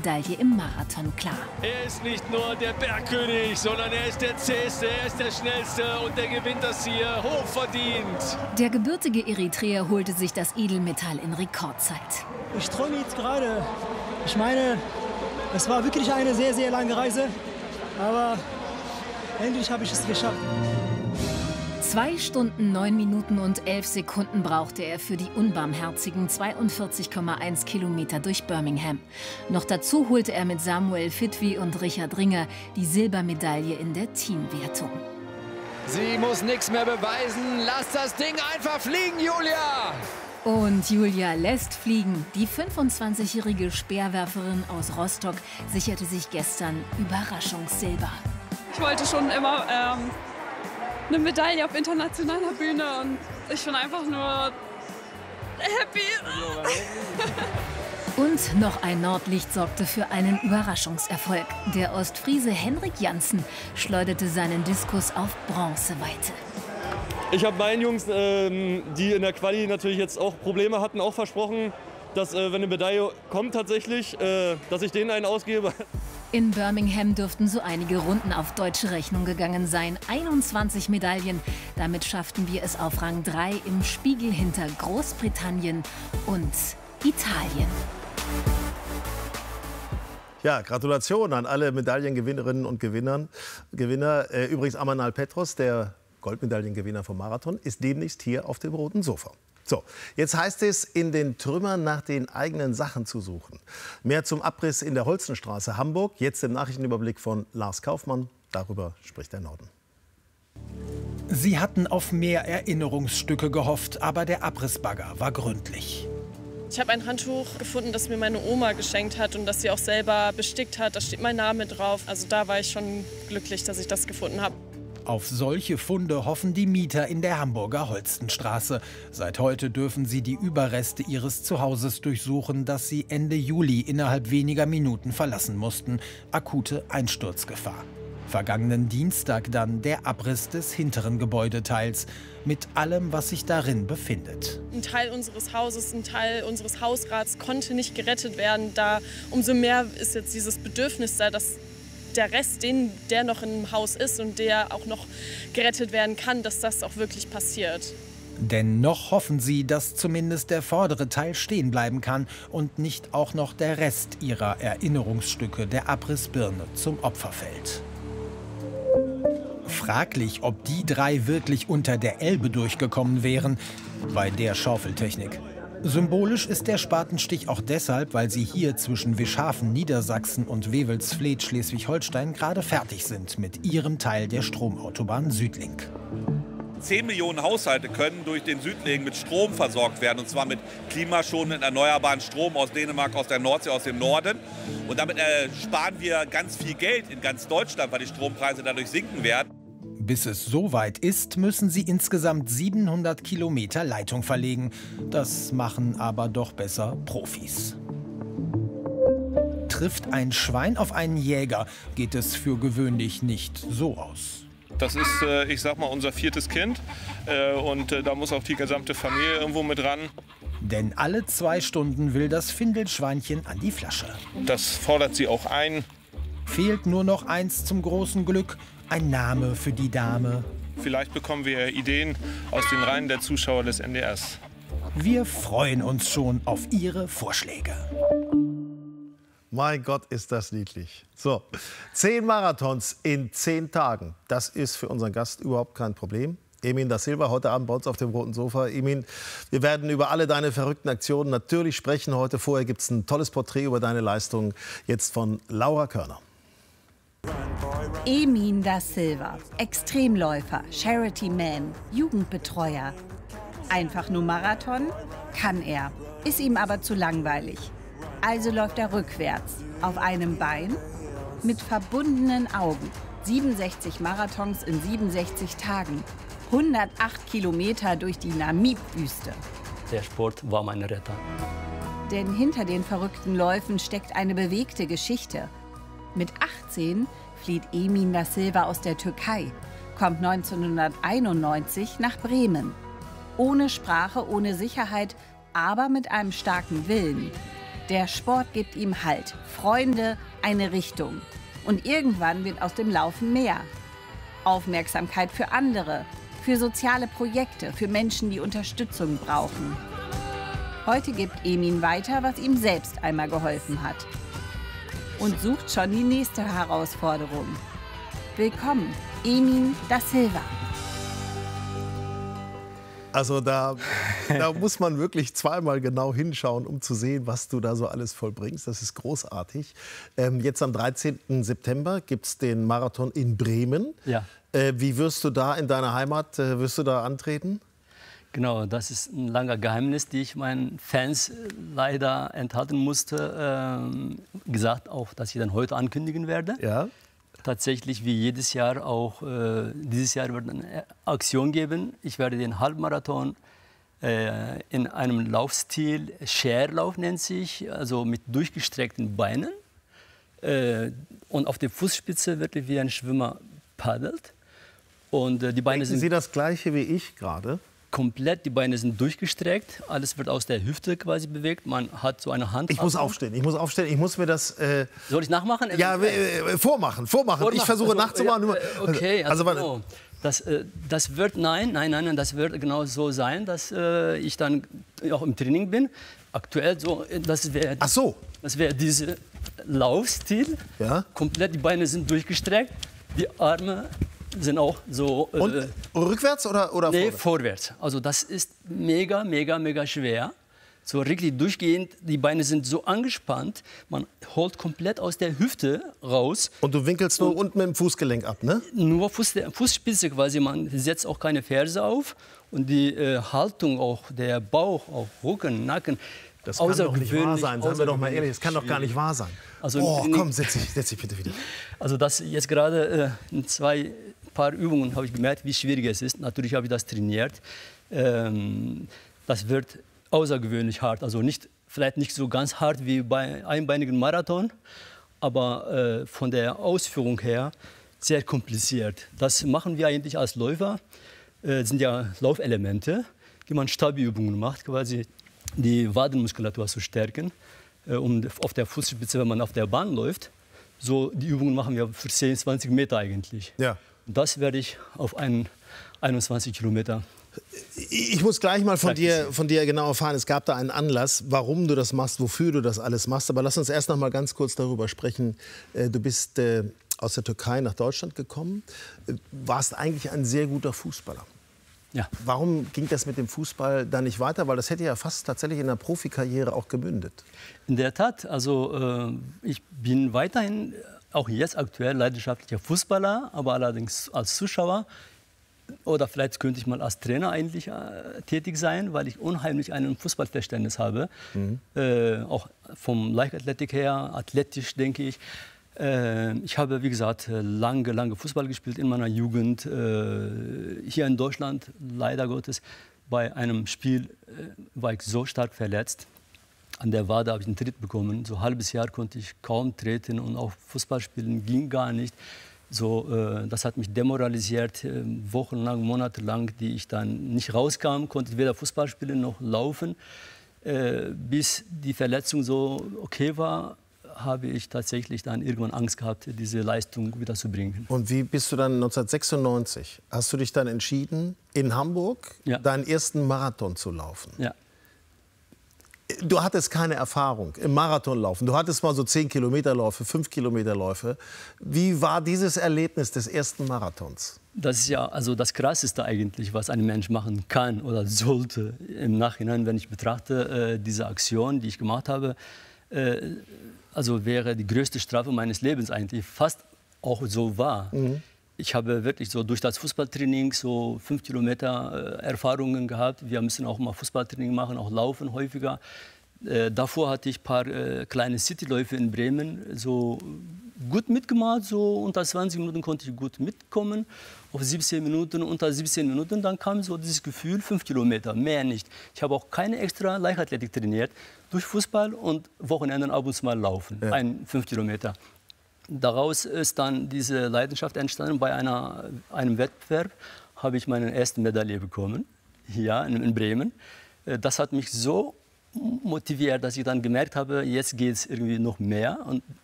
Medaille im Marathon klar. Er ist nicht nur der Bergkönig, sondern er ist der Zähste, er ist der Schnellste und der gewinnt das hier hochverdient. Der gebürtige Eritreer holte sich das Edelmetall in Rekordzeit. Ich träume jetzt gerade. Ich meine, es war wirklich eine sehr, sehr lange Reise, aber endlich habe ich es geschafft. 2 Stunden, 9 Minuten und 11 Sekunden brauchte er für die unbarmherzigen 42,1 Kilometer durch Birmingham. Noch dazu holte er mit Samuel Fitwi und Richard Ringer die Silbermedaille in der Teamwertung. Sie muss nichts mehr beweisen. Lass das Ding einfach fliegen, Julia! Und Julia lässt fliegen. Die 25-jährige Speerwerferin aus Rostock sicherte sich gestern Überraschungssilber. Ich wollte schon immer eine Medaille auf internationaler Bühne und ich bin einfach nur happy. Und noch ein Nordlicht sorgte für einen Überraschungserfolg. Der Ostfriese Henrik Janssen schleuderte seinen Diskus auf Bronzeweite. Ich habe meinen Jungs, die in der Quali natürlich jetzt auch Probleme hatten, auch versprochen, dass wenn eine Medaille kommt tatsächlich, dass ich denen einen ausgebe. In Birmingham dürften so einige Runden auf deutsche Rechnung gegangen sein. 21 Medaillen. Damit schafften wir es auf Rang 3 im Spiegel hinter Großbritannien und Italien. Ja, Gratulation an alle Medaillengewinnerinnen und Gewinner. Übrigens Amanal Petros, der Goldmedaillengewinner vom Marathon, ist demnächst hier auf dem roten Sofa. So, jetzt heißt es, in den Trümmern nach den eigenen Sachen zu suchen. Mehr zum Abriss in der Holzenstraße Hamburg. Jetzt im Nachrichtenüberblick von Lars Kaufmann. Darüber spricht der Norden. Sie hatten auf mehr Erinnerungsstücke gehofft, aber der Abrissbagger war gründlich. Ich habe ein Handtuch gefunden, das mir meine Oma geschenkt hat und das sie auch selber bestickt hat. Da steht mein Name drauf. Also da war ich schon glücklich, dass ich das gefunden habe. Auf solche Funde hoffen die Mieter in der Hamburger Holstenstraße. Seit heute dürfen sie die Überreste ihres Zuhauses durchsuchen, das sie Ende Juli innerhalb weniger Minuten verlassen mussten. Akute Einsturzgefahr. Vergangenen Dienstag dann der Abriss des hinteren Gebäudeteils mit allem, was sich darin befindet. Ein Teil unseres Hauses, ein Teil unseres Hausrats konnte nicht gerettet werden. Umso mehr ist jetzt dieses Bedürfnis da, dass der Rest, der noch im Haus ist und der auch noch gerettet werden kann, dass das auch wirklich passiert. Denn noch hoffen sie, dass zumindest der vordere Teil stehen bleiben kann und nicht auch noch der Rest ihrer Erinnerungsstücke der Abrissbirne zum Opfer fällt. Fraglich, ob die 3 wirklich unter der Elbe durchgekommen wären bei der Schaufeltechnik. Symbolisch ist der Spatenstich auch deshalb, weil sie hier zwischen Wischhafen, Niedersachsen und Wewelsfleth, Schleswig-Holstein gerade fertig sind mit ihrem Teil der Stromautobahn Südlink. 10 Millionen Haushalte können durch den Südlink mit Strom versorgt werden, und zwar mit klimaschonenden erneuerbaren Strom aus Dänemark, aus der Nordsee, aus dem Norden. Und damit sparen wir ganz viel Geld in ganz Deutschland, weil die Strompreise dadurch sinken werden. Bis es soweit ist, müssen sie insgesamt 700 Kilometer Leitung verlegen. Das machen aber doch besser Profis. Trifft ein Schwein auf einen Jäger, geht es für gewöhnlich nicht so aus. Das ist, ich sag mal, unser 4. Kind. Und da muss auch die gesamte Familie irgendwo mit ran. Denn alle 2 Stunden will das Findelschweinchen an die Flasche. Das fordert sie auch ein. Fehlt nur noch eins zum großen Glück. Ein Name für die Dame. Vielleicht bekommen wir Ideen aus den Reihen der Zuschauer des NDRs. Wir freuen uns schon auf Ihre Vorschläge. Mein Gott, ist das niedlich. So, 10 Marathons in 10 Tagen. Das ist für unseren Gast überhaupt kein Problem. Emin da Silva, heute Abend bei uns auf dem roten Sofa. Emin, wir werden über alle deine verrückten Aktionen natürlich sprechen heute. Vorher gibt es ein tolles Porträt über deine Leistung, jetzt von Laura Körner. Emin da Silva, Extremläufer, Charity-Man, Jugendbetreuer. Einfach nur Marathon? Kann er. Ist ihm aber zu langweilig. Also läuft er rückwärts, auf einem Bein, mit verbundenen Augen. 67 Marathons in 67 Tagen. 108 Kilometer durch die Namib-Wüste. Der Sport war mein Retter. Denn hinter den verrückten Läufen steckt eine bewegte Geschichte. Mit 18 flieht Emin da Silva aus der Türkei, kommt 1991 nach Bremen. Ohne Sprache, ohne Sicherheit, aber mit einem starken Willen. Der Sport gibt ihm Halt, Freunde, eine Richtung. Und irgendwann wird aus dem Laufen mehr. Aufmerksamkeit für andere, für soziale Projekte, für Menschen, die Unterstützung brauchen. Heute gibt Emin weiter, was ihm selbst einmal geholfen hat. Und sucht schon die nächste Herausforderung. Willkommen, Emin da Silva. Also da muss man wirklich zweimal genau hinschauen, um zu sehen, was du da so alles vollbringst. Das ist großartig. Jetzt am 13. September gibt es den Marathon in Bremen. Ja. Wie wirst du da in deiner Heimat, wirst du da antreten? Genau, das ist ein langer Geheimnis, die ich meinen Fans leider enthalten musste. Gesagt auch, dass ich dann heute ankündigen werde. Ja. Tatsächlich wie jedes Jahr auch dieses Jahr wird eine Aktion geben. Ich werde den Halbmarathon in einem Laufstil, Scherlauf nennt sich, also mit durchgestreckten Beinen. Und auf der Fußspitze wirklich wie ein Schwimmer paddelt. Und die Beine sind Sie das Gleiche wie ich gerade? Komplett, die Beine sind durchgestreckt, alles wird aus der Hüfte quasi bewegt. Man hat so eine Hand. Ich muss aufstehen, ich muss mir das... Soll ich nachmachen? Ja, vormachen. Ich versuche nachzumachen. Ja, okay, also das wird, nein, das wird genau so sein, dass ich dann auch im Training bin. Aktuell so, das wäre dieser Laufstil. Ja? Komplett, die Beine sind durchgestreckt, die Arme sind auch so... Und rückwärts oder nee, vorwärts. Also das ist mega schwer. So richtig durchgehend, die Beine sind so angespannt, man holt komplett aus der Hüfte raus. Und du winkelst nur unten mit dem Fußgelenk ab, ne? Nur Fußspitze quasi, man setzt auch keine Ferse auf. Und die Haltung auch, der Bauch, auch Rücken, Nacken. Das kann doch nicht wahr sein, seien wir doch mal ehrlich, das kann doch gar nicht wahr sein. Also komm, setz dich bitte wieder. Also das jetzt gerade in paar Übungen habe ich gemerkt, wie schwierig es ist. Natürlich habe ich das trainiert. Das wird außergewöhnlich hart. Also vielleicht nicht so ganz hart wie bei einbeinigen Marathon, aber von der Ausführung her sehr kompliziert. Das machen wir eigentlich als Läufer. Das sind ja Laufelemente, die man Stabi-Übungen macht, quasi die Wadenmuskulatur zu stärken. Um auf der Fußspitze, wenn man auf der Bahn läuft, so die Übungen machen wir für 10, 20 Meter eigentlich. Ja. Das werde ich auf 21 Kilometer. Ich muss gleich mal von dir genau erfahren. Es gab da einen Anlass, warum du das machst, wofür du das alles machst. Aber lass uns erst noch mal ganz kurz darüber sprechen. Du bist aus der Türkei nach Deutschland gekommen. Warst eigentlich ein sehr guter Fußballer. Ja. Warum ging das mit dem Fußball dann nicht weiter? Weil das hätte ja fast tatsächlich in der Profikarriere auch gemündet. In der Tat. Also ich bin weiterhin, auch jetzt aktuell, leidenschaftlicher Fußballer, aber allerdings als Zuschauer. Oder vielleicht könnte ich mal als Trainer eigentlich tätig sein, weil ich unheimlich ein Fußballverständnis habe. Auch vom Leichtathletik her, athletisch denke ich. Ich habe, wie gesagt, lange Fußball gespielt in meiner Jugend. Hier in Deutschland, leider Gottes, bei einem Spiel war ich so stark verletzt. An der Wade habe ich einen Tritt bekommen. So ein halbes Jahr konnte ich kaum treten und auch Fußball spielen ging gar nicht. So, das hat mich demoralisiert, wochenlang, monatelang, die ich dann nicht rauskam, konnte ich weder Fußball spielen noch laufen. Bis die Verletzung so okay war, habe ich tatsächlich dann irgendwann Angst gehabt, diese Leistung wieder zu bringen. Und wie bist du dann 1996, hast du dich dann entschieden, in Hamburg deinen ersten Marathon zu laufen? Ja. Du hattest keine Erfahrung im Marathonlaufen. Du hattest mal so 10-Kilometer-Läufe, 5-Kilometer-Läufe. Wie war dieses Erlebnis des ersten Marathons? Das ist ja also das Krasseste eigentlich, was ein Mensch machen kann oder sollte. Im Nachhinein, wenn ich betrachte, diese Aktion, die ich gemacht habe, also wäre die größte Strafe meines Lebens eigentlich, fast auch so war. Ich habe wirklich so durch das Fußballtraining so 5 Kilometer Erfahrungen gehabt. Wir müssen auch mal Fußballtraining machen, auch laufen häufiger. Davor hatte ich ein paar kleine Cityläufe in Bremen so gut mitgemacht. So unter 20 Minuten konnte ich gut mitkommen. Auf 17 Minuten, unter 17 Minuten, dann kam so dieses Gefühl, 5 Kilometer, mehr nicht. Ich habe auch keine extra Leichtathletik trainiert. Durch Fußball und Wochenenden ab und zu mal laufen, 5 Kilometer. Daraus ist dann diese Leidenschaft entstanden. Bei einem Wettbewerb habe ich meine erste Medaille bekommen, hier in Bremen. Das hat mich so motiviert, dass ich dann gemerkt habe, jetzt geht es irgendwie noch mehr. Und